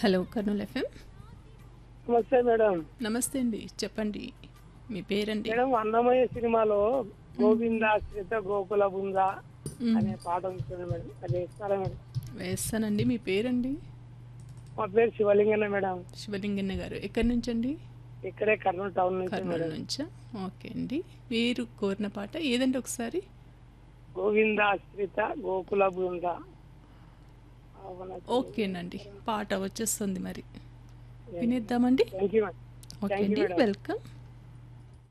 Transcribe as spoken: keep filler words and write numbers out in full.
Hello Kurnool FM. నమస్తే madam. నమస్తే అండి, చెప్పండి మీ పేరండి. మేడం, అన్నమయ్య సినిమాలో గోవిందాశ్రిత గోకుల బృంద మ్మ్. అనే పాట ఉంటుంది మేడం. అది ఇస్తారా మేడం? వేస్తానండి. మీ పేరండి? మా పేరు శివలింగన్న మేడం. శివలింగన్న గారు ఎక్కడి నుంచి అండి? ఇక్కడే కర్నూలు టౌన్ నుంచి కర్నూలు మేడం. నుంచా? ఓకే అండి. మీరు కోరిన పాట ఏదండి ఒకసారి? గోవిందాశ్రిత గోకుల బృంద. ఓకేనండి, పాట వచ్చేస్తుంది మరి వినేద్దామండి. Thank you madam. Okay thank you అండి, మేడం. వెల్కమ్.